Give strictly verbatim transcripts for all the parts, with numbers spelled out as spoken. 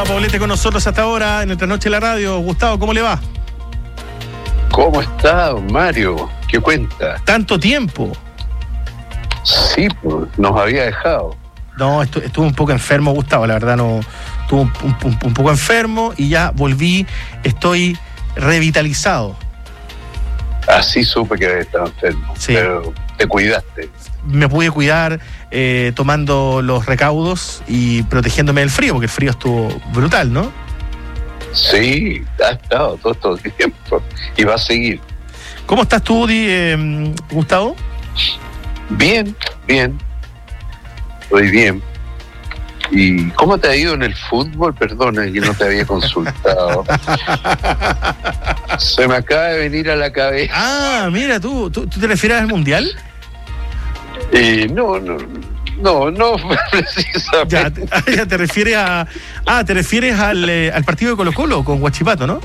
Poblete con nosotros hasta ahora en Nuestra Noche de la Radio. Gustavo, ¿cómo le va? ¿Cómo está, don Mario? ¿Qué cuenta? Tanto tiempo. Sí, pues, nos había dejado. No, estu- estuve un poco enfermo, Gustavo, la verdad no. Estuve un, un, un poco enfermo y ya volví, estoy revitalizado. Así supe que estaba enfermo, Sí. pero te cuidaste. Me pude cuidar eh, tomando los recaudos y protegiéndome del frío, porque el frío estuvo brutal, ¿no? Sí, ha estado todo, todo el tiempo y va a seguir. ¿Cómo estás tú, Di, eh, Gustavo? Bien, bien. Estoy bien. ¿Y cómo te ha ido en el fútbol? Perdona, que no te había consultado. Se me acaba de venir a la cabeza. Ah, mira, tú, tú, ¿tú te refieres al Mundial? Eh, no, no, no, no precisamente. Ya, te, ah, ya te refieres a. Ah, te refieres al, eh, al partido de Colo-Colo con Huachipato, ¿no?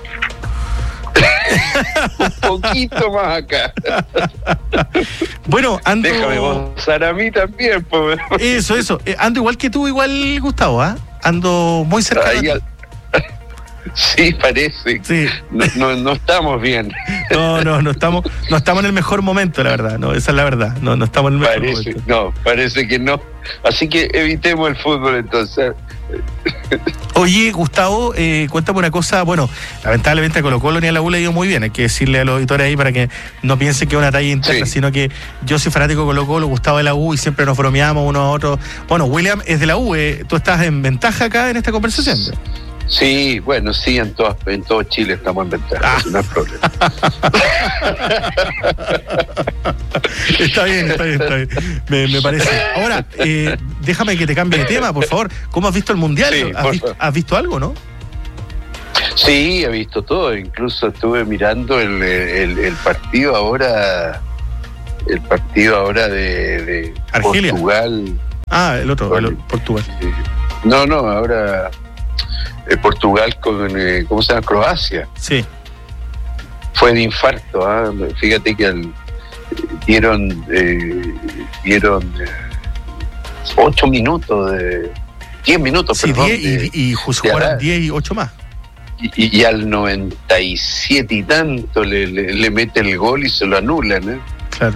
Un poquito más acá. Bueno, ando. Déjame gozar a mí también, pues. Eso, eso. Eh, ando igual que tú, igual, Gustavo, ¿ah? ¿eh? Ando muy cerca. Ahí al... Sí, parece. Sí. No, no, no estamos bien. No, no, no estamos, no estamos en el mejor momento, la verdad. No, esa es la verdad. No, no estamos en el mejor Parece, momento. no, parece que no. Así que evitemos el fútbol entonces. Oye, Gustavo, eh, cuéntame una cosa. Bueno, lamentablemente a Colo-Colo ni a la U le ha ido muy bien. Hay que decirle a los auditores ahí para que no piensen que es una talla interna, sí. Sino que yo soy fanático de Colo-Colo, Gustavo de la U, y siempre nos bromeamos unos a otros. Bueno, William es de la U. Eh. ¿Tú estás en ventaja acá en esta conversación? Sí, bueno, sí, en todo, en todo Chile estamos en ventaja, ah. No hay problema. Está bien, está bien, está bien. Me, me parece. Ahora, eh, déjame que te cambie de tema, por favor. ¿Cómo has visto el Mundial? Sí, ¿Has, visto, ¿Has visto algo, no? Sí, he visto todo. Incluso estuve mirando el, el, el partido ahora, el partido ahora de, de Portugal. Ah, el otro, el, Portugal. No, no, ahora... Eh, Portugal con, eh, ¿cómo se llama? Croacia. Sí. Fue de infarto, ¿eh? Fíjate que al, dieron eh, dieron eh, ocho minutos de diez minutos, sí, perdón. diez y, y, y jugaron diez y ocho más. Y, y al noventa y siete y tanto le, le, le mete el gol y se lo anulan, ¿eh? Claro.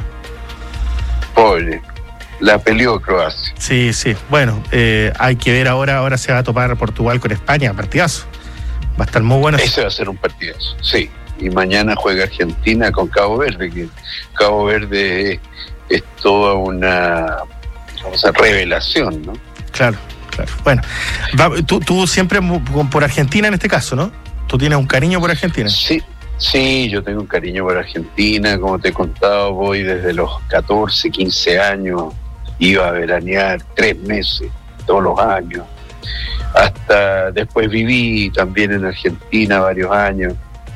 Pobre. La peleó Croacia. Sí, sí. Bueno, eh, hay que ver ahora, ahora se va a topar Portugal con España, partidazo. Va a estar muy bueno. Ese va a ser un partidazo, sí. Y mañana juega Argentina con Cabo Verde, que Cabo Verde es, es toda una, vamos a revelación, ¿no? Claro, claro. Bueno, va, tú, tú siempre por Argentina en este caso, ¿no? ¿Tú tienes un cariño por Argentina? Sí. Sí, yo tengo un cariño por Argentina, como te he contado, voy desde los catorce, quince años, iba a veranear tres meses, todos los años, hasta después viví también en Argentina varios años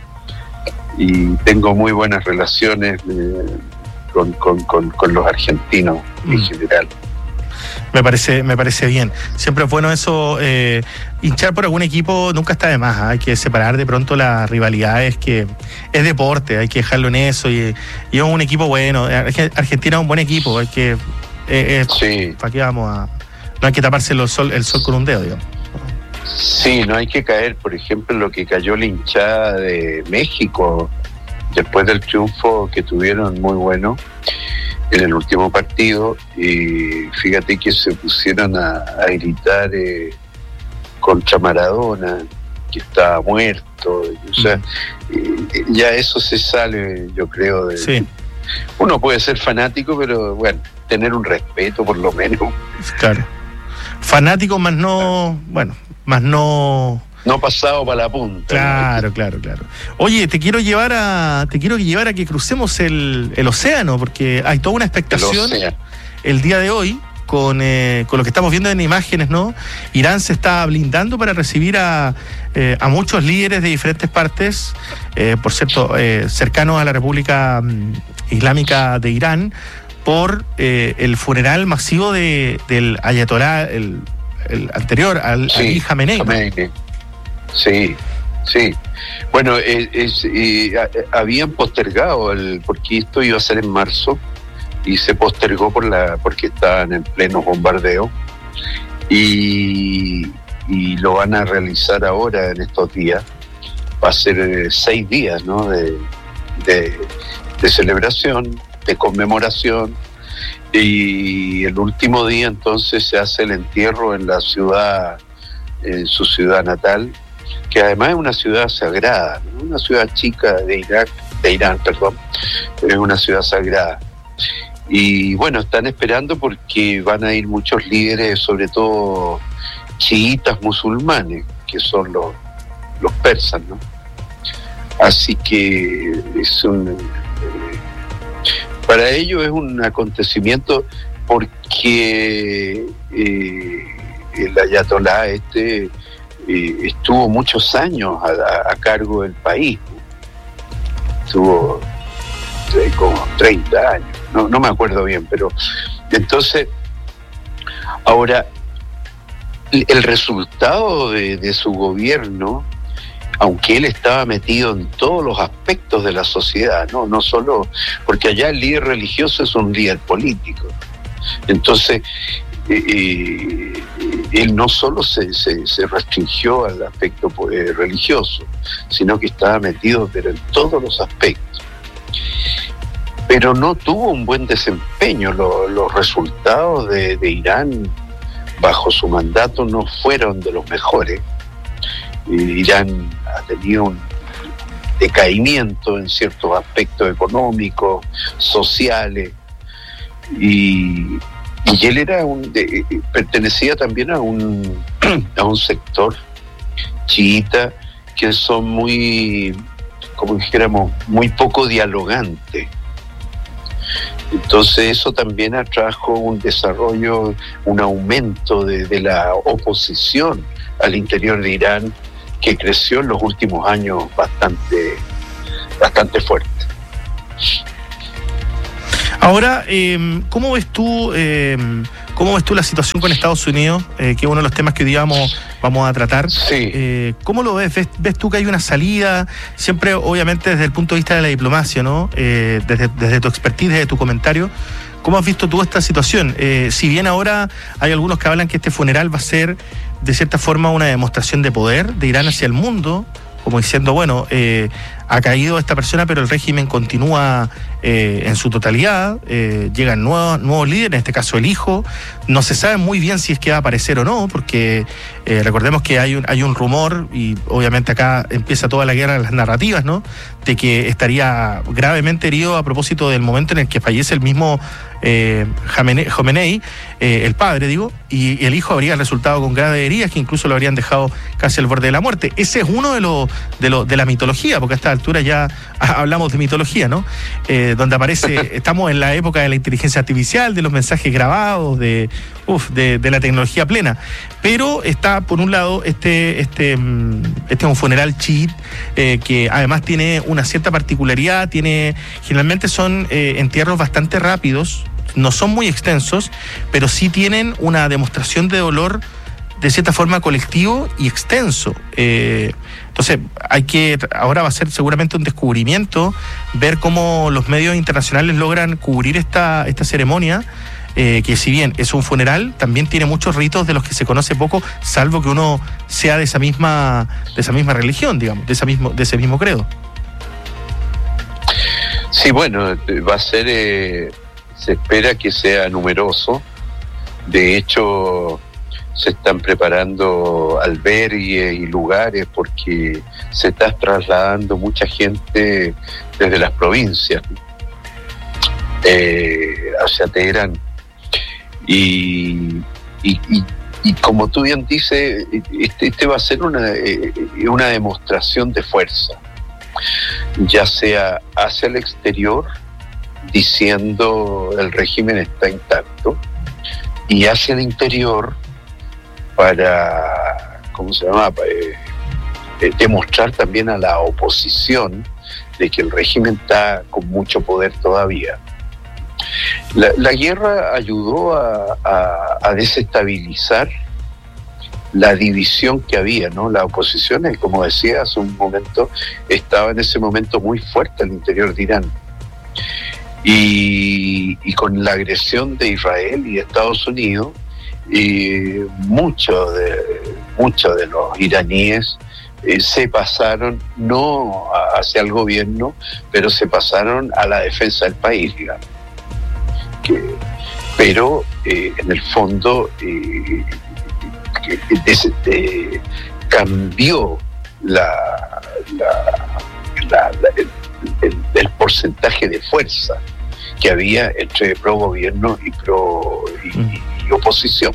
y tengo muy buenas relaciones eh, con, con, con, con los argentinos mm. en general. Me parece, me parece bien. Siempre es bueno eso, eh, hinchar por algún equipo nunca está de más, ¿eh? Hay que separar de pronto las rivalidades, que es deporte, hay que dejarlo en eso, y, y es un equipo bueno. Argentina es un buen equipo, hay que, eh, eh, sí. ¿para qué vamos a...? No hay que taparse el sol, el sol con un dedo, digamos. Sí, no hay que caer, por ejemplo, en lo que cayó la hinchada de México después del triunfo que tuvieron muy bueno en el último partido, y fíjate que se pusieron a, a gritar eh, contra Maradona, que estaba muerto, o sea, mm. eh, ya eso se sale, yo creo, de... Sí. Uno puede ser fanático, pero bueno, tener un respeto por lo menos. Claro. Fanático más no, bueno, más no... No pasado para la punta. Claro, ¿no? claro, claro. Oye, te quiero llevar a, te quiero llevar a que crucemos el, el océano, porque hay toda una expectación el, el día de hoy con, eh, con lo que estamos viendo en imágenes, ¿no? Irán se está blindando para recibir a, eh, a muchos líderes de diferentes partes, eh, por cierto, eh, cercanos a la República Islámica de Irán, por eh, el funeral masivo de, del ayatolá, el, el anterior, al sí, Ali Khamenei. Sí, sí. Bueno, eh, es, eh, habían postergado, el, porque esto iba a ser en marzo, y se postergó por la porque estaban en pleno bombardeo. Y, y lo van a realizar ahora en estos días. Va a ser eh, seis días, ¿no? de, de, de celebración, de conmemoración, y el último día entonces se hace el entierro en la ciudad, en su ciudad natal, que además es una ciudad sagrada, ¿no? Una ciudad chica de Irak, de Irán, perdón, pero es una ciudad sagrada. Y bueno, están esperando porque van a ir muchos líderes, sobre todo chiitas musulmanes, que son los, los persas, ¿no? Así que es un, eh, para ellos es un acontecimiento porque eh, el ayatolá este eh, estuvo muchos años a, a cargo del país, ¿no? Estuvo eh, como treinta años, no, no me acuerdo bien, pero entonces ahora el resultado de, de su gobierno, aunque él estaba metido en todos los aspectos de la sociedad, no, no solo, porque allá el líder religioso es un líder político. Entonces, eh, él no solo se, se, se restringió al aspecto eh, religioso, sino que estaba metido pero en todos los aspectos. Pero no tuvo un buen desempeño. Lo, los resultados de, de Irán bajo su mandato no fueron de los mejores. Irán ha tenido un decaimiento en ciertos aspectos económicos, sociales, y, y él era un, de, pertenecía también a un, a un sector chiita que son muy, como dijéramos, muy poco dialogantes. Entonces eso también atrajo un desarrollo, un aumento de, de la oposición al interior de Irán, que creció en los últimos años bastante, bastante fuerte. Ahora, eh, ¿cómo ves tú, eh, cómo ves tú la situación con Estados Unidos, eh, que es uno de los temas que hoy día vamos, vamos a tratar? Sí. Eh, ¿Cómo lo ves? ves? ¿Ves tú que hay una salida? Siempre, obviamente, desde el punto de vista de la diplomacia, ¿no? Eh, desde, desde tu expertise, desde tu comentario. ¿Cómo has visto tú esta situación? Eh, si bien ahora hay algunos que hablan que este funeral va a ser, de cierta forma, una demostración de poder de Irán hacia el mundo, como diciendo, bueno, eh, ha caído esta persona, pero el régimen continúa eh, en su totalidad, eh, llegan nuevos, nuevos líderes, en este caso el hijo, no se sabe muy bien si es que va a aparecer o no, porque eh, recordemos que hay un, hay un rumor, y obviamente acá empieza toda la guerra de las narrativas, ¿no?, de que estaría gravemente herido a propósito del momento en el que fallece el mismo eh, Jomenei, eh, el padre, digo, y, y el hijo habría resultado con graves heridas que incluso lo habrían dejado casi al borde de la muerte. Ese es uno de los de, lo, de la mitología, porque a esta altura ya hablamos de mitología, ¿no? Eh, donde aparece, estamos en la época de la inteligencia artificial, de los mensajes grabados, de, uf, de, de la tecnología plena. Pero está, por un lado, este, este, este es un funeral chií, eh, que además tiene una cierta particularidad, tiene, generalmente son eh, entierros bastante rápidos, no son muy extensos, pero sí tienen una demostración de dolor de cierta forma colectivo y extenso. Eh, entonces, hay que, ahora va a ser seguramente un descubrimiento, ver cómo los medios internacionales logran cubrir esta, esta ceremonia, eh, que si bien es un funeral, también tiene muchos ritos de los que se conoce poco, salvo que uno sea de esa misma, de esa misma religión, digamos, de esa mismo, de ese mismo credo. Sí, bueno, va a ser, eh, se espera que sea numeroso. De hecho, se están preparando albergues y lugares porque se está trasladando mucha gente desde las provincias eh, hacia Teherán. Y, y, y, y como tú bien dices, este, este va a ser una, eh, una demostración de fuerza, ya sea hacia el exterior, diciendo el régimen está intacto, y hacia el interior para, ¿cómo se llama?, eh, eh, demostrar también a la oposición de que el régimen está con mucho poder todavía. La, la guerra ayudó a, a, a desestabilizar la división que había, ¿no? La oposición, como decía hace un momento, estaba en ese momento muy fuerte al interior de Irán. Y, y con la agresión de Israel y Estados Unidos, y mucho de, muchos de los iraníes eh, se pasaron no hacia el gobierno, pero se pasaron a la defensa del país, digamos. Que, pero eh, en el fondo eh, que, de, de, cambió la, la, la, la el, el, el porcentaje de fuerza que había entre pro gobierno y pro y, y oposición.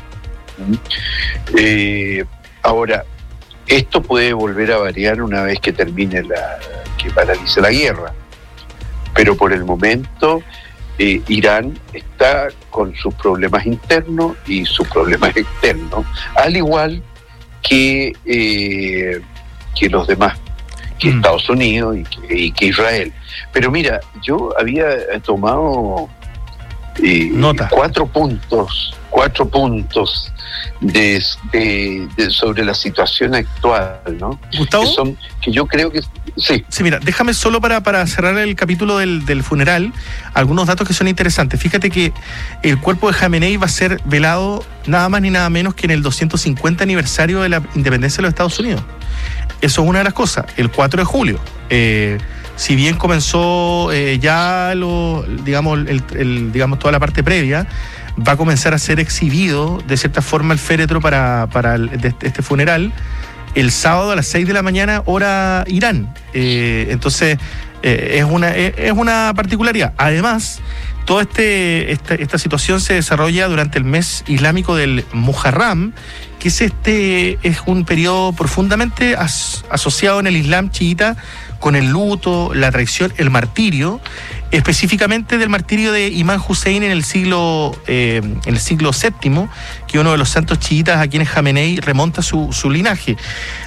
Eh, ahora, esto puede volver a variar una vez que termine la, que paralice la guerra, pero por el momento eh, Irán está con sus problemas internos y sus problemas externos, al igual que eh, que los demás, que mm. Estados Unidos y que, y que Israel. Pero mira, yo había tomado eh, Nota. cuatro puntos, cuatro puntos de, de, de sobre la situación actual, ¿no? Gustavo, que son que yo creo que sí. Sí, mira, déjame solo para, para cerrar el capítulo del, del funeral, algunos datos que son interesantes. Fíjate que el cuerpo de Jamenei va a ser velado nada más ni nada menos que en el doscientos cincuenta aniversario de la independencia de los Estados Unidos. Eso es una de las cosas. El cuatro de julio. Eh, si bien comenzó eh, ya lo, digamos, el, el, digamos, toda la parte previa, va a comenzar a ser exhibido de cierta forma el féretro para, para el, de este funeral el sábado a las seis de la mañana, hora Irán. Eh, entonces, eh, es, una, es, es una particularidad. Además, toda este, esta, esta situación se desarrolla durante el mes islámico del Muharram, que es, este, es un periodo profundamente as, asociado en el Islam chiita con el luto, la traición, el martirio, específicamente del martirio de Imán Hussein en el siglo eh, en el siglo séptimo, que es uno de los santos chiitas a quienes Jamenei remonta su, su linaje.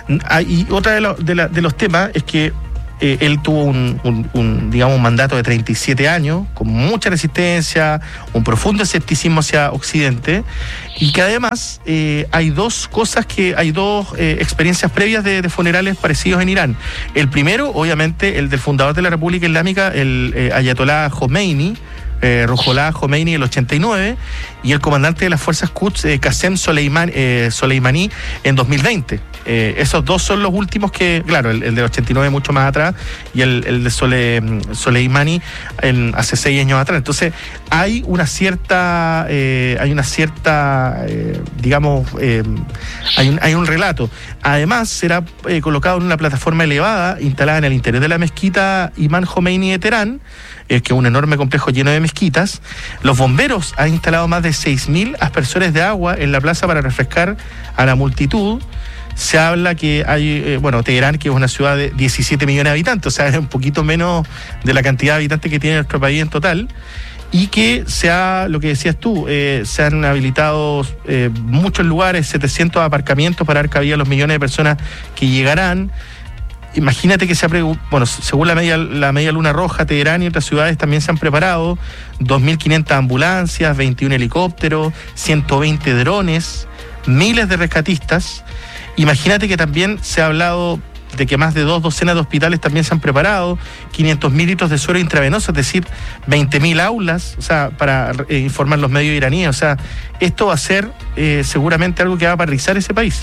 Y otra de, lo, de, la, de los temas es que Eh, él tuvo un, un, un, digamos, un mandato de treinta y siete años, con mucha resistencia, un profundo escepticismo hacia Occidente, y que además eh, hay dos cosas que, hay dos eh, experiencias previas de, de funerales parecidos en Irán. El primero, obviamente, el del fundador de la República Islámica, el eh, Ayatollah Khomeini, Eh, Ruhollah Khomeini el ochenta y nueve, y el comandante de las fuerzas Quds, eh, Qasem Soleimani, eh, Soleimani en dos mil veinte. Eh, esos dos son los últimos que, claro, el, el del ochenta y nueve mucho más atrás y el, el de Sole, Soleimani en, hace seis años atrás. Entonces hay una cierta, eh, hay una cierta, eh, digamos, eh, hay, un, hay un relato. Además será eh, colocado en una plataforma elevada instalada en el interior de la mezquita Imán Khomeini de Teherán, eh, que es un enorme complejo lleno de mezquitas. Los bomberos han instalado más de seis mil aspersores de agua en la plaza para refrescar a la multitud. Se habla que hay, eh, bueno, Teherán, que es una ciudad de diecisiete millones de habitantes, o sea, es un poquito menos de la cantidad de habitantes que tiene nuestro país en total, y que se ha, lo que decías tú, eh, se han habilitado eh, muchos lugares, setecientos aparcamientos para dar cabida a los millones de personas que llegarán. Imagínate que se ha, bueno, según la media, la media luna roja, Teherán y otras ciudades también se han preparado dos mil quinientas ambulancias, veintiún helicópteros, ciento veinte drones, miles de rescatistas. Imagínate que también se ha hablado de que más de dos docenas de hospitales también se han preparado, quinientos mil litros de suero intravenoso, es decir, veinte mil aulas, o sea, para eh, informar los medios iraníes. O sea, esto va a ser eh, seguramente algo que va a paralizar ese país.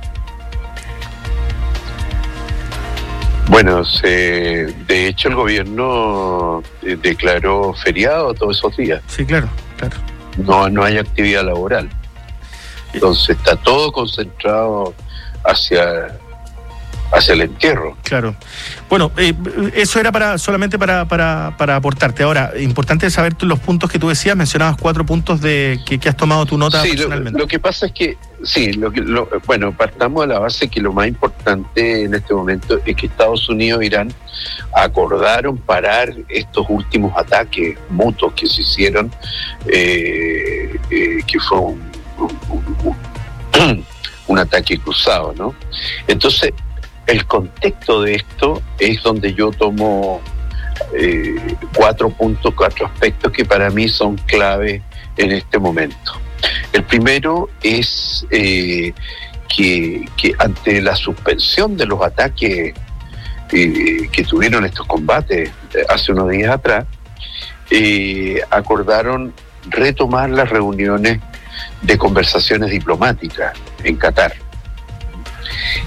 Bueno, se, de hecho el gobierno eh, declaró feriado todos esos días. Sí, claro, claro. No, no hay actividad laboral. Entonces está todo concentrado hacia, hacia el entierro. Claro. Bueno, eh, eso era para solamente para, para, para aportarte. Ahora, importante saber los puntos que tú decías, mencionabas cuatro puntos de que, que has tomado tu nota. Sí, personalmente. Lo, lo que pasa es que, sí, lo que, lo, bueno, partamos de la base que lo más importante en este momento es que Estados Unidos e Irán acordaron parar estos últimos ataques mutuos que se hicieron, eh, eh, que fue un, un, un, un ataque cruzado, ¿no? Entonces, el contexto de esto es donde yo tomo eh, cuatro puntos, cuatro aspectos que para mí son clave en este momento. El primero es eh, que, que ante la suspensión de los ataques eh, que tuvieron estos combates hace unos días atrás, eh, acordaron retomar las reuniones de conversaciones diplomáticas en Qatar.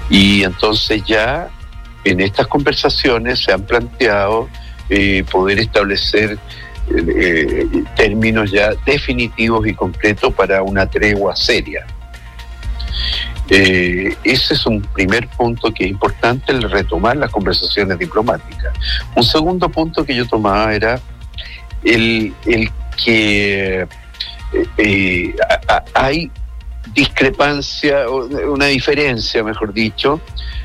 Y entonces ya en estas conversaciones se han planteado eh, poder establecer eh, términos ya definitivos y concretos para una tregua seria. Eh, ese es un primer punto que es importante, el retomar las conversaciones diplomáticas. Un segundo punto que yo tomaba era el, el que eh, a, a, hay discrepancia, una diferencia, mejor dicho,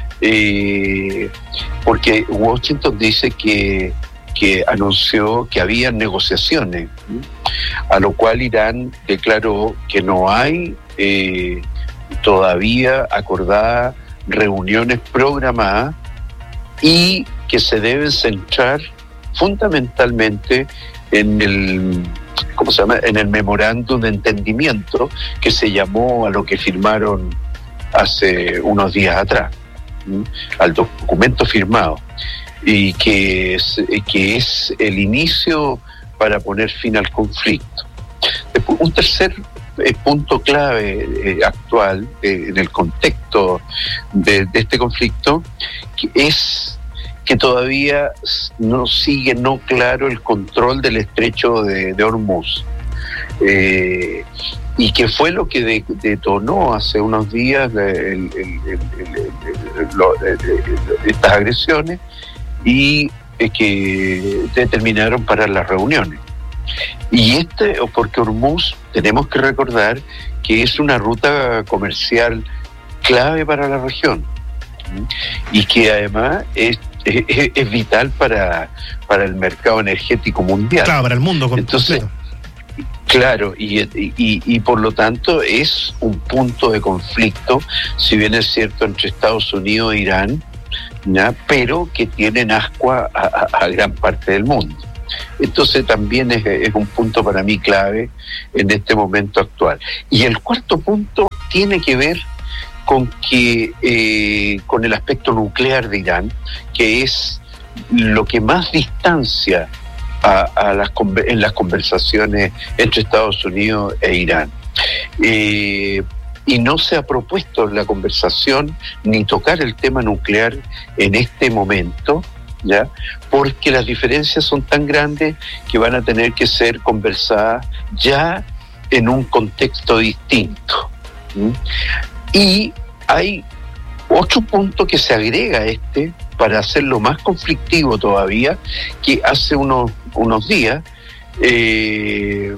eh, porque Washington dice que, que anunció que había negociaciones, ¿sí? A lo cual Irán declaró que no hay eh, todavía acordadas reuniones programadas y que se deben centrar fundamentalmente en el, ¿cómo se llama?, en el memorándum de entendimiento que se llamó a lo que firmaron hace unos días atrás, ¿sí? Al documento firmado, y que es, que es el inicio para poner fin al conflicto. Después, un tercer eh, punto clave eh, actual eh, en el contexto de, de este conflicto que es que todavía no sigue no claro el control del estrecho de, de Hormuz, eh, y que fue lo que de, detonó hace unos días el, el, el, el, el, lo, el, el, estas agresiones y eh, que determinaron parar las reuniones. Y este, porque Hormuz, tenemos que recordar que es una ruta comercial clave para la región y que además es Es, es vital para, para el mercado energético mundial. Claro, para el mundo completo. Entonces, claro, y, y, y por lo tanto es un punto de conflicto, si bien es cierto, entre Estados Unidos e Irán, ¿ya?, pero que tienen ascua a, a, a gran parte del mundo. Entonces también es, es un punto para mí clave en este momento actual. Y el cuarto punto tiene que ver con que eh, con el aspecto nuclear de Irán, que es lo que más distancia a, a las en las conversaciones entre Estados Unidos e Irán. Eh, y no se ha propuesto la conversación ni tocar el tema nuclear en este momento, ¿ya?, porque las diferencias son tan grandes que van a tener que ser conversadas ya en un contexto distinto. ¿Mm? Y hay otro punto que se agrega a este para hacerlo más conflictivo todavía, que hace unos, unos días eh,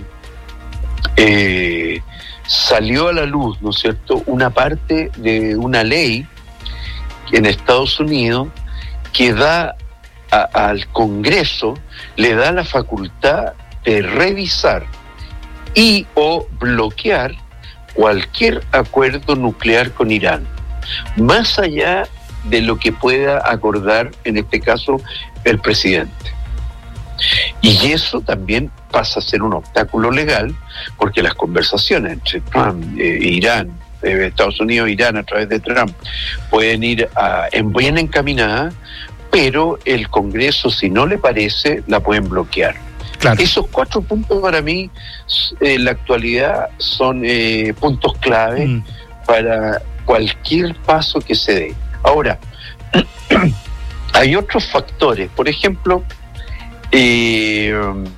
eh, salió a la luz, ¿no es cierto?, una parte de una ley en Estados Unidos que da a, al Congreso, le da la facultad de revisar y o bloquear cualquier acuerdo nuclear con Irán, más allá de lo que pueda acordar, en este caso, el presidente. Y eso también pasa a ser un obstáculo legal, porque las conversaciones entre Trump e eh, Irán, eh, Estados Unidos e Irán a través de Trump, pueden ir a, en bien encaminadas, pero el Congreso, si no le parece, la pueden bloquear. Claro. Esos cuatro puntos para mí en la actualidad son eh, puntos clave mm. para cualquier paso que se dé. Ahora, hay otros factores. Por ejemplo, eh,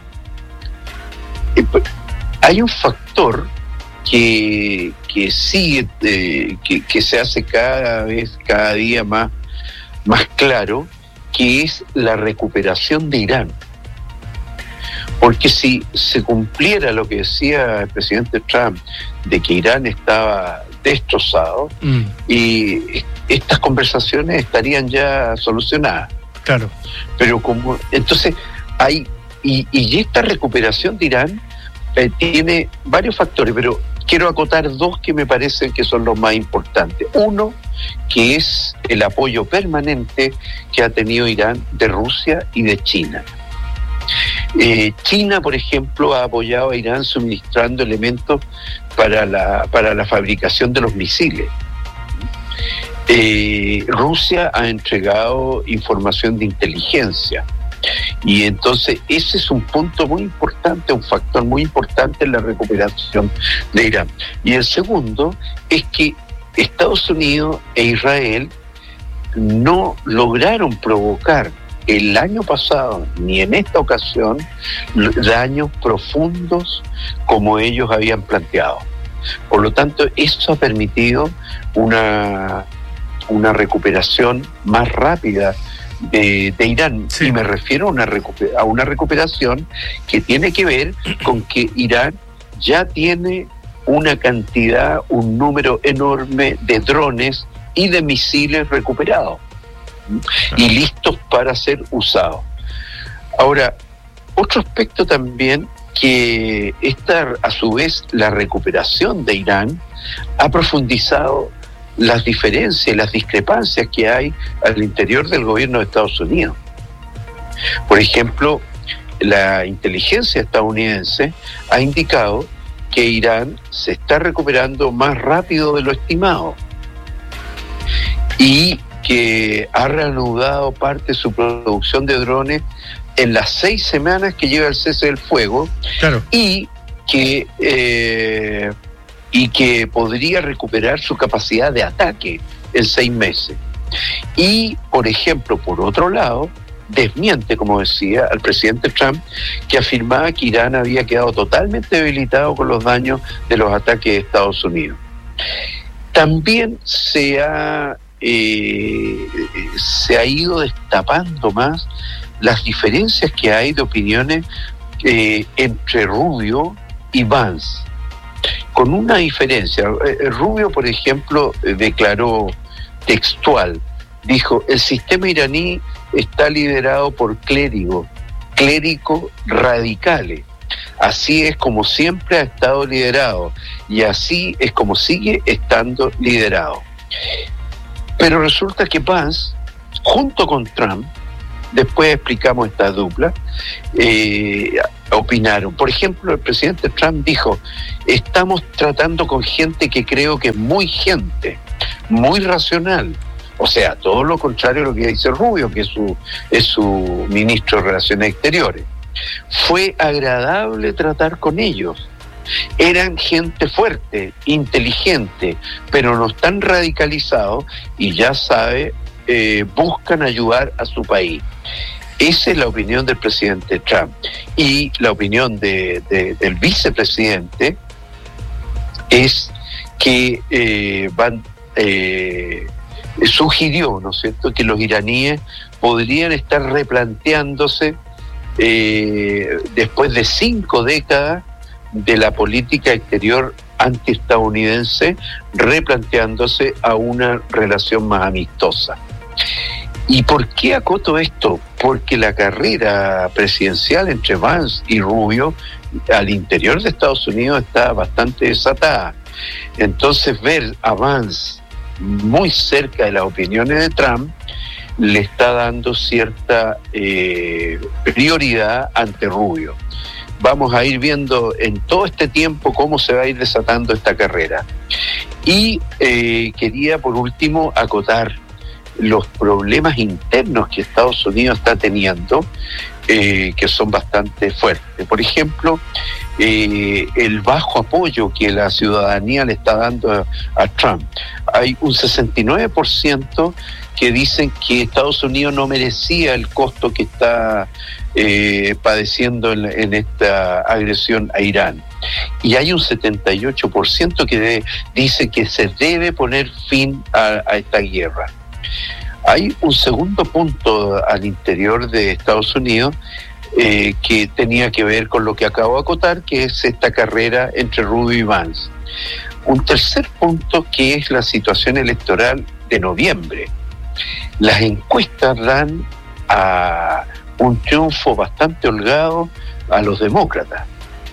eh, hay un factor que, que sigue, eh, que, que se hace cada vez, cada día más, más claro, que es la recuperación de Irán. Porque si se cumpliera lo que decía el presidente Trump, de que Irán estaba destrozado, mm. y estas conversaciones estarían ya solucionadas. Claro. Pero como entonces hay y, y esta recuperación de Irán eh, tiene varios factores, pero quiero acotar dos que me parecen que son los más importantes. Uno, que es el apoyo permanente que ha tenido Irán de Rusia y de China. Eh, China, por ejemplo, ha apoyado a Irán suministrando elementos para la, para la fabricación de los misiles. Eh, Rusia ha entregado información de inteligencia. Y entonces ese es un punto muy importante, un factor muy importante en la recuperación de Irán. Y el segundo es que Estados Unidos e Israel no lograron provocar el año pasado, ni en esta ocasión, daños profundos como ellos habían planteado. Por lo tanto, eso ha permitido una, una recuperación más rápida de, de Irán. Sí. Y me refiero a una, recuper- a una recuperación que tiene que ver con que Irán ya tiene una cantidad, un número enorme de drones y de misiles recuperados y listos para ser usados. Ahora, otro aspecto también, que esta, a su vez, la recuperación de Irán ha profundizado las diferencias, las discrepancias que hay al interior del gobierno de Estados Unidos. Por ejemplo, la inteligencia estadounidense ha indicado que Irán se está recuperando más rápido de lo estimado y que ha reanudado parte de su producción de drones en las seis semanas que lleva el cese del fuego. Claro. y que eh, y que podría recuperar su capacidad de ataque en seis meses. Y, por ejemplo, por otro lado, desmiente, como decía, al presidente Trump, que afirmaba que Irán había quedado totalmente debilitado con los daños de los ataques de Estados Unidos. También se ha Eh, se ha ido destapando más las diferencias que hay de opiniones eh, entre Rubio y Vance, con una diferencia. Eh, Rubio, por ejemplo, eh, declaró textual, dijo: el sistema iraní está liderado por clérigos, clérigos radicales. Así es como siempre ha estado liderado y así es como sigue estando liderado. Pero resulta que Vance, junto con Trump, después explicamos esta dupla, eh, opinaron. Por ejemplo, el presidente Trump dijo: estamos tratando con gente que creo que es muy gente, muy racional. O sea, todo lo contrario a lo que dice Rubio, que es su, es su ministro de Relaciones Exteriores. Fue agradable tratar con ellos. Eran gente fuerte, inteligente, pero no están radicalizados y ya sabe, eh, buscan ayudar a su país. Esa es la opinión del presidente Trump. Y la opinión de, de, del vicepresidente es que eh, van, eh, sugirió, ¿no es cierto?, que los iraníes podrían estar replanteándose eh, después de cinco décadas de la política exterior antiestadounidense, replanteándose a una relación más amistosa. ¿Y por qué acoto esto? Porque la carrera presidencial entre Vance y Rubio al interior de Estados Unidos está bastante desatada. Entonces, ver a Vance muy cerca de las opiniones de Trump le está dando cierta eh, prioridad ante Rubio. Vamos a ir viendo en todo este tiempo cómo se va a ir desatando esta carrera. Y eh, quería, por último, acotar los problemas internos que Estados Unidos está teniendo, eh, que son bastante fuertes. Por ejemplo, eh, el bajo apoyo que la ciudadanía le está dando a, a Trump. Hay un sesenta y nueve por ciento que dicen que Estados Unidos no merecía el costo que está eh, padeciendo en, en esta agresión a Irán. Y hay un setenta y ocho por ciento que de, dice que se debe poner fin a, a esta guerra. Hay un segundo punto al interior de Estados Unidos eh, que tenía que ver con lo que acabo de acotar, que es esta carrera entre Rubio y Vance. Un tercer punto, que es la situación electoral de noviembre. Las encuestas dan a un triunfo bastante holgado a los demócratas.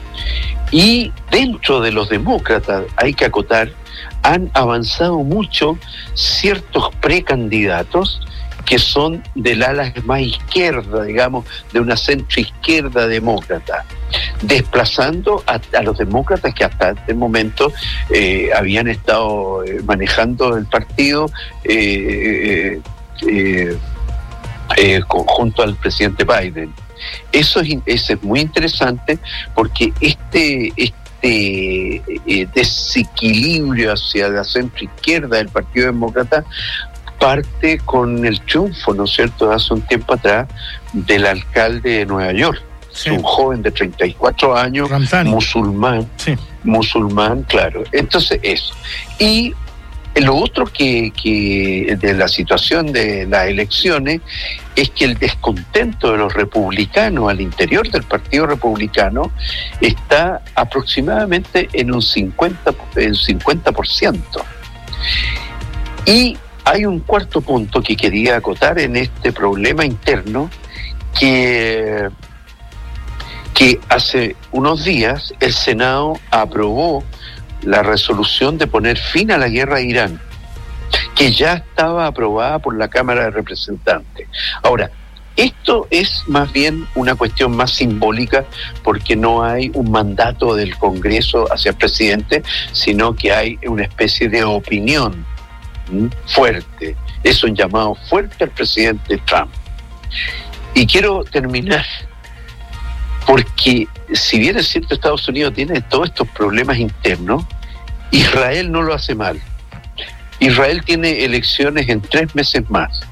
Y dentro de los demócratas, hay que acotar, han avanzado mucho ciertos precandidatos que son del ala más izquierda, digamos, de una centroizquierda demócrata, desplazando a, a los demócratas que hasta este momento eh, habían estado eh, manejando el partido eh, eh, eh, junto al presidente Biden. Eso es, eso es muy interesante porque este, este eh, desequilibrio hacia la centro izquierda del Partido Demócrata parte con el triunfo, ¿no es cierto?, hace un tiempo atrás, del alcalde de Nueva York. Sí. Un joven de treinta y cuatro años, Ramzani. musulmán, sí. musulmán, claro. Entonces eso. Y lo otro que, que de la situación de las elecciones es que el descontento de los republicanos al interior del Partido Republicano está aproximadamente en un cincuenta, en cincuenta por ciento. Y hay un cuarto punto que quería acotar en este problema interno, que, que hace unos días el Senado aprobó la resolución de poner fin a la guerra a Irán, que ya estaba aprobada por la Cámara de Representantes. Ahora, esto es más bien una cuestión más simbólica, porque no hay un mandato del Congreso hacia el presidente, sino que hay una especie de opinión ¿m? fuerte. Es un llamado fuerte al presidente Trump. Y quiero terminar, porque si bien es cierto Estados Unidos tiene todos estos problemas internos, Israel no lo hace mal. Israel tiene elecciones en tres meses más.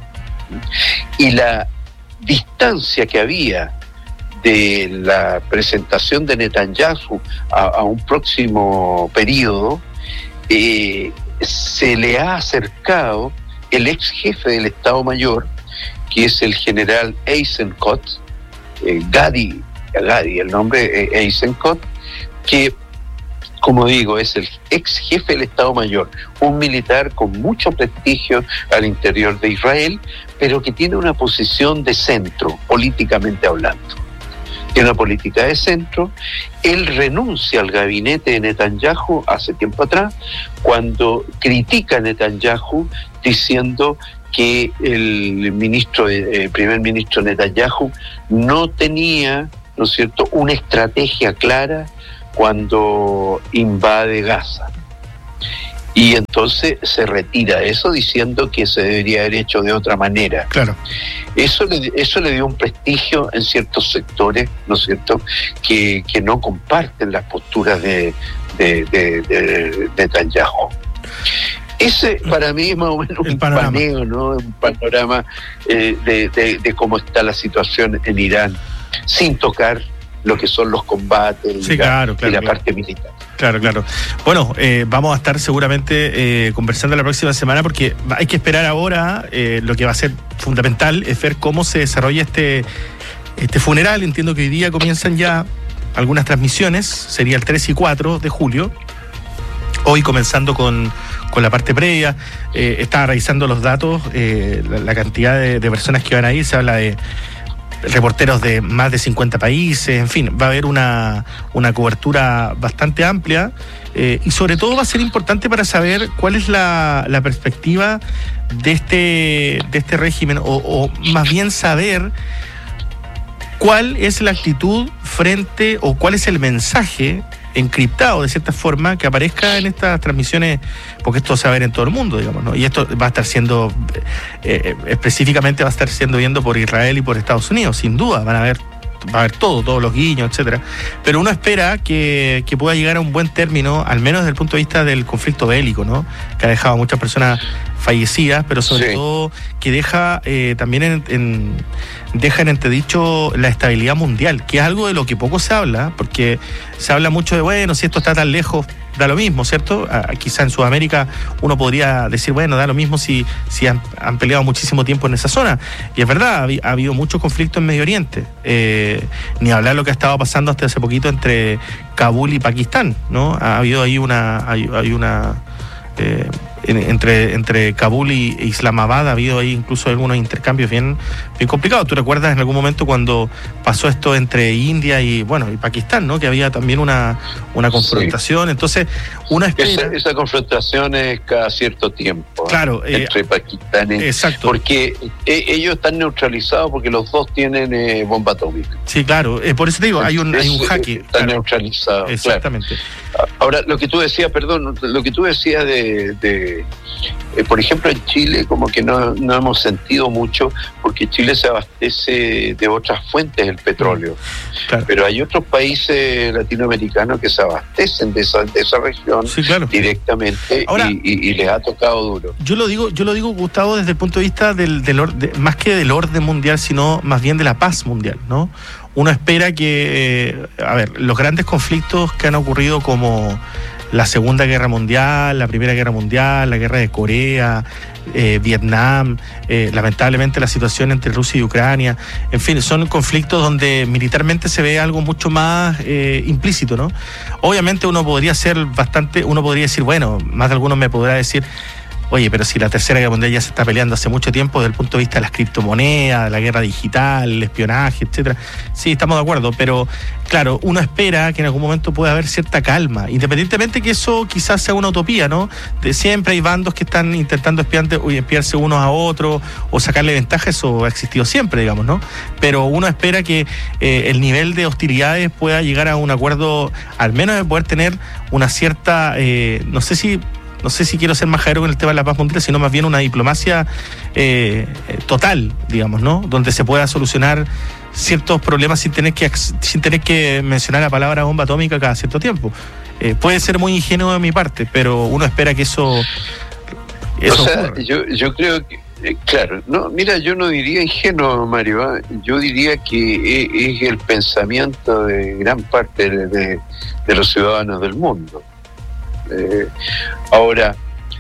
Y la distancia que había de la presentación de Netanyahu a, a un próximo periodo, eh, se le ha acercado el ex jefe del Estado Mayor, que es el general Eisenkot, eh, Gadi, Gadi, el nombre eh, Eisenkot, que, como digo, es el ex jefe del Estado Mayor, un militar con mucho prestigio al interior de Israel, pero que tiene una posición de centro, políticamente hablando. Tiene una política de centro. Él renuncia al gabinete de Netanyahu hace tiempo atrás, cuando critica a Netanyahu diciendo que el ministro, el primer ministro Netanyahu no tenía, ¿no es cierto?, una estrategia clara cuando invade Gaza. Y entonces se retira eso diciendo que se debería haber hecho de otra manera. Claro. Eso le, eso le dio un prestigio en ciertos sectores, ¿no es cierto?, que, que no comparten las posturas de, de, de, de Netanyahu. Ese para mí es más o menos un paneo, ¿no? Un panorama eh, de, de, de cómo está la situación en Irán, sin tocar lo que son los combates sí, y, claro, la, claro, y la claro. parte militar. Claro, claro. Bueno, eh, vamos a estar seguramente eh, conversando la próxima semana, porque hay que esperar ahora. Eh, lo que va a ser fundamental es ver cómo se desarrolla este, este funeral. Entiendo que hoy día comienzan ya algunas transmisiones, sería el tres y cuatro de julio. Hoy comenzando con, con la parte previa, eh, estaba revisando los datos, eh, la, la cantidad de, de personas que van a ir, se habla de reporteros de más de cincuenta países, en fin, va a haber una, una cobertura bastante amplia, eh, y sobre todo va a ser importante para saber cuál es la, la perspectiva de este, de este régimen, o, o más bien saber cuál es la actitud frente, o cuál es el mensaje encriptado de cierta forma que aparezca en estas transmisiones, porque esto se va a ver en todo el mundo, digamos, ¿no? Y esto va a estar siendo eh, específicamente va a estar siendo viendo por Israel y por Estados Unidos, sin duda, van a ver, va a haber todo, todos los guiños, etcétera. Pero uno espera que, que pueda llegar a un buen término, al menos desde el punto de vista del conflicto bélico, ¿no?, que ha dejado a muchas personas fallecidas, pero sobre sí. todo que deja eh, también en, en deja en entredicho la estabilidad mundial, que es algo de lo que poco se habla, porque se habla mucho de, bueno, si esto está tan lejos, da lo mismo, ¿cierto? Ah, quizá en Sudamérica uno podría decir, bueno, da lo mismo si, si han, han peleado muchísimo tiempo en esa zona. Y es verdad, ha, ha habido mucho conflicto en Medio Oriente. Eh, ni hablar lo que ha estado pasando hasta hace poquito entre Kabul y Pakistán, ¿no? Ha habido ahí una... Hay, hay una eh, entre, entre Kabul y Islamabad ha habido ahí incluso algunos intercambios bien, bien complicados. ¿Tú recuerdas en algún momento cuando pasó esto entre India y bueno y Pakistán, ¿no?, que había también una, una confrontación? Sí. Entonces, una espera... Esa, esa confrontación es cada cierto tiempo, claro, eh, entre Pakistán y... Exacto. Porque eh, ellos están neutralizados porque los dos tienen eh, bomba atómica. Sí, claro. Eh, por eso te digo, hay un, hay un jaque. Están claro. neutralizados. Exactamente. Claro. Ahora, lo que tú decías, perdón, lo que tú decías de... de Eh, eh, por ejemplo, en Chile como que no, no hemos sentido mucho, porque Chile se abastece de otras fuentes del petróleo. Claro. Pero hay otros países latinoamericanos que se abastecen de esa, de esa región, sí, claro, directamente. Ahora, y, y, y les ha tocado duro. Yo lo digo, yo lo digo, Gustavo, desde el punto de vista del, del de, más que del orden mundial, sino más bien de la paz mundial, ¿no? Uno espera que, eh, a ver, los grandes conflictos que han ocurrido, como la Segunda Guerra Mundial, la Primera Guerra Mundial, la Guerra de Corea, eh, Vietnam, eh, lamentablemente la situación entre Rusia y Ucrania, en fin, son conflictos donde militarmente se ve algo mucho más eh, implícito, ¿no? Obviamente uno podría ser bastante, uno podría decir, bueno, más de algunos me podrá decir, oye, pero si la Tercera Guerra Mundial ya se está peleando hace mucho tiempo desde el punto de vista de las criptomonedas, la guerra digital, el espionaje, etcétera. Sí, estamos de acuerdo, pero claro, uno espera que en algún momento pueda haber cierta calma, independientemente que eso quizás sea una utopía, ¿no? De siempre hay bandos que están intentando espiarte, espiarse unos a otros o sacarle ventaja, eso ha existido siempre, digamos, ¿no? Pero uno espera que eh, el nivel de hostilidades pueda llegar a un acuerdo, al menos de poder tener una cierta, eh, no sé si No sé si quiero ser majadero con el tema de la paz mundial, sino más bien una diplomacia eh, total, digamos, ¿no? Donde se pueda solucionar ciertos problemas sin tener que sin tener que mencionar la palabra bomba atómica cada cierto tiempo. Eh, puede ser muy ingenuo de mi parte, pero uno espera que eso, eso o sea, yo, yo creo que, eh, claro, no, mira, yo no diría ingenuo, Mario, ¿eh? Yo diría que es, es el pensamiento de gran parte de, de, de los ciudadanos del mundo. Eh, ahora,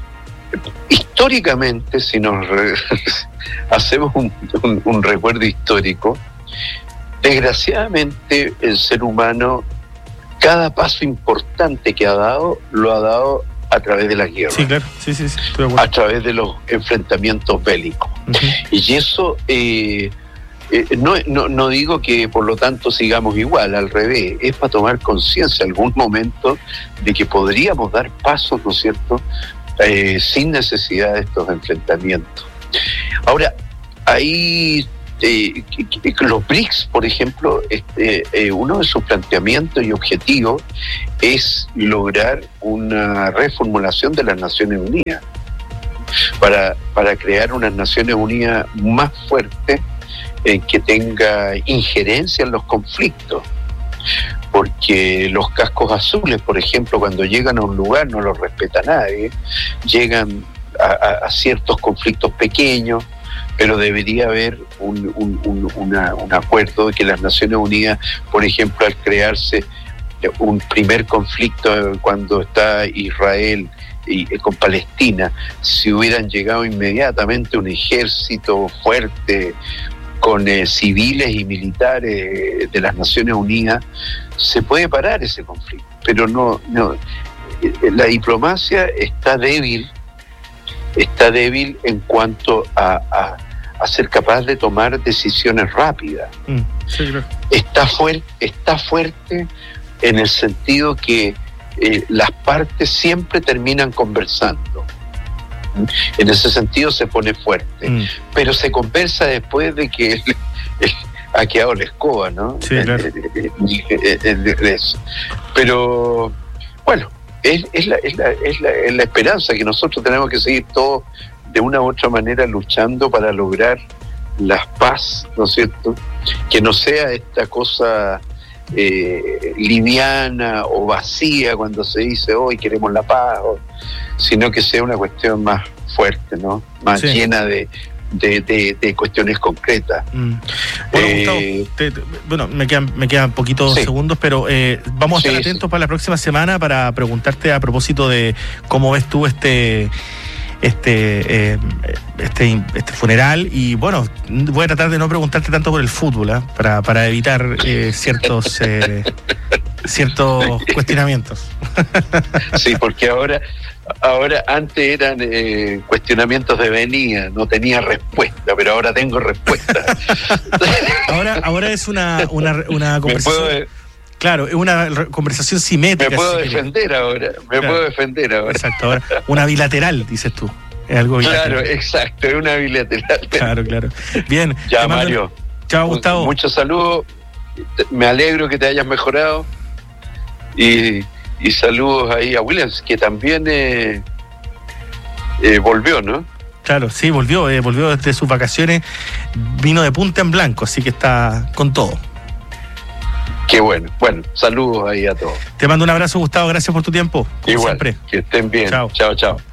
históricamente, si nos re, hacemos un, un, un recuerdo histórico, desgraciadamente el ser humano, cada paso importante que ha dado, lo ha dado a través de la guerra. Sí, claro. Sí, sí, sí, estoy de acuerdo. A través de los enfrentamientos bélicos. Uh-huh. Y eso... Eh, Eh, no, no, no digo que por lo tanto sigamos igual, al revés, es para tomar conciencia en algún momento de que podríamos dar pasos, ¿no es cierto?, eh, sin necesidad de estos enfrentamientos. Ahora, ahí eh, que, que los B R I C S, por ejemplo, este, eh, uno de sus planteamientos y objetivos es lograr una reformulación de las Naciones Unidas para, para crear unas Naciones Unidas más fuertes, Eh, que tenga injerencia en los conflictos, porque los cascos azules, por ejemplo, cuando llegan a un lugar no los respeta nadie, llegan a, a, a ciertos conflictos pequeños, pero debería haber un, un, un, una, un acuerdo de que las Naciones Unidas, por ejemplo, al crearse un primer conflicto cuando está Israel y, y con Palestina, si hubieran llegado inmediatamente un ejército fuerte con eh, civiles y militares de las Naciones Unidas, se puede parar ese conflicto. Pero no, no, la diplomacia está débil, está débil en cuanto a, a, a ser capaz de tomar decisiones rápidas. Mm, sí, claro. Está fuerte, está fuerte en el sentido que eh, las partes siempre terminan conversando. En ese sentido se pone fuerte, mm. pero se conversa después de que el, el, ha quedado la escoba, ¿no? Sí, claro. El, el, el, el, pero bueno, es, es, la, es, la, es, la, es la esperanza que nosotros tenemos que seguir todos de una u otra manera luchando para lograr la paz, ¿no es cierto? Que no sea esta cosa eh, liviana o vacía cuando se dice hoy queremos la paz, o, sino que sea una cuestión más fuerte, ¿no? Más sí. llena de, de, de, de cuestiones concretas. Mm. Bueno, eh, Gustavo, te, te, bueno, me quedan, me quedan poquitos sí. segundos, pero eh, vamos a estar sí, atentos sí. para la próxima semana para preguntarte a propósito de cómo ves tú este este eh, este este funeral, y bueno, voy a tratar de no preguntarte tanto por el fútbol, ¿eh? para para evitar eh, ciertos eh, ciertos cuestionamientos. Sí, porque ahora ahora antes eran eh, cuestionamientos de venida, no tenía respuesta, pero ahora tengo respuesta. ahora ahora es una una una conversación. Claro, es una conversación simétrica. Me puedo defender ahora, me claro. puedo defender ahora. Exacto, ahora una bilateral, dices tú. Es algo bilateral. Claro, exacto, es una bilateral. Claro, claro. Bien. Ya, Mario. Chao, Gustavo. Muchos saludos, me alegro que te hayas mejorado. Y, y saludos ahí a Williams, que también eh, eh, volvió, ¿no? Claro, sí, volvió, eh, volvió desde sus vacaciones, vino de punta en blanco, así que está con todo. Qué bueno. Bueno, saludos ahí a todos. Te mando un abrazo, Gustavo, gracias por tu tiempo. Igual, siempre. Que estén bien. Chao, chao. chao.